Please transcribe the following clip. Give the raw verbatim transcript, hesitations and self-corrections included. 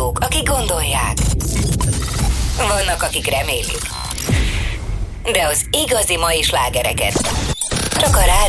hallgatók, akik gondolják. Vannak, akik remélik. De az igazi mai slágereket csak a rádió